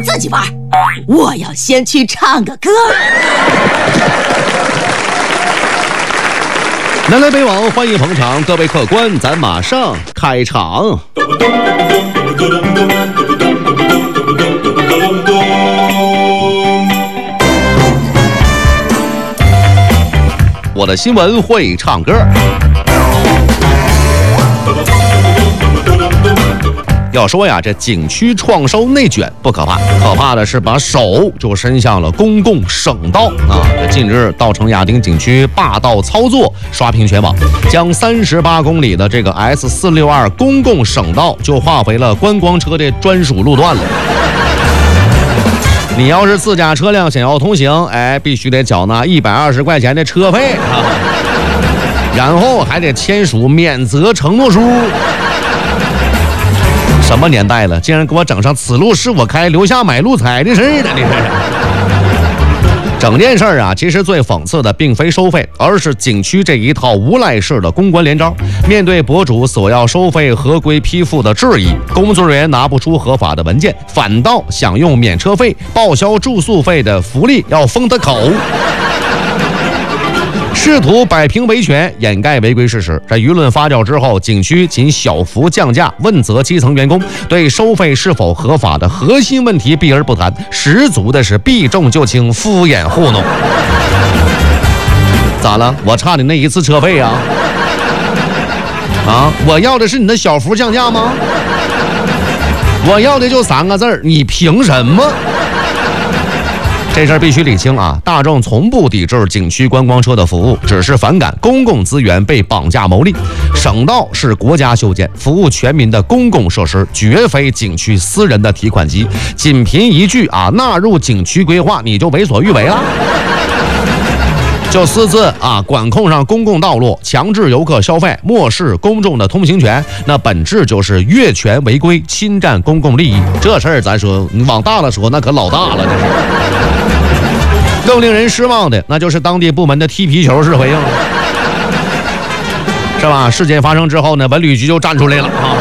自己玩，我要先去唱个歌。 南来北往，欢迎捧场，各位客官，咱马上开场。我的新闻会唱歌。要说呀，这景区创收内卷不可怕，可怕的是把手就伸向了公共省道啊！近日，稻城亚丁景区霸道操作刷屏全网，将38公里的这个 S462公共省道就划为了观光车的专属路段了。你要是自家车辆想要通行，必须得缴纳120块钱的车费啊，然后还得签署免责承诺书。什么年代了，竟然给我整上此路是我开，留下买路财的事儿呢？这是整件事儿啊，其实最讽刺的并非收费，而是景区这一套无赖式的公关连招。面对博主索要收费合规批复的质疑，工作人员拿不出合法的文件，反倒想用免车费、报销住宿费的福利要封他口。试图摆平维权，掩盖违规事实。在舆论发酵之后，景区仅小幅降价，问责基层员工，对收费是否合法的核心问题避而不谈，十足的是避重就轻，敷衍糊弄。咋了？我差你那一次车费啊？我要的是你的小幅降价吗？我要的就3个字儿，你凭什么？这事儿必须理清啊！大众从不抵制景区观光车的服务，只是反感公共资源被绑架牟利。省道是国家修建、服务全民的公共设施，绝非景区私人的提款机。仅凭一句纳入景区规划，你就为所欲为了？就私自管控上公共道路，强制游客消费，漠视公众的通行权，那本质就是越权违规，侵占公共利益。这事儿咱说，你往大了说，那可老大了，这是。更令人失望的，那就是当地部门的踢皮球式回应，是吧？事件发生之后呢，文旅局就站出来了啊。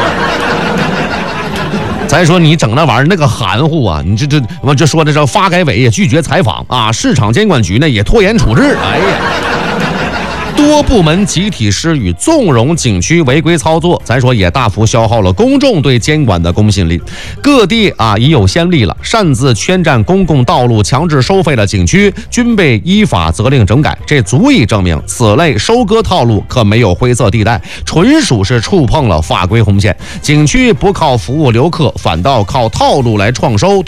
咱说你整那玩意儿那个含糊啊，你这说的是发改委也拒绝采访啊，市场监管局呢也拖延处置，哎呀。多部门集体失语，纵容景区违规操作，咱说也大幅消耗了公众对监管的公信力。各地已有先例了，擅自圈占公共道路、强制收费的景区均被依法责令整改，这足以证明此类收割套路可没有灰色地带，纯属是触碰了法规红线。景区不靠服务游客，反倒靠套路来创收。